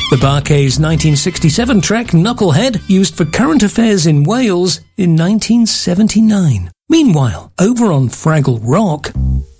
The Bar-Kays' 1967 track Knucklehead, used for current affairs in Wales in 1979. Meanwhile, over on Fraggle Rock...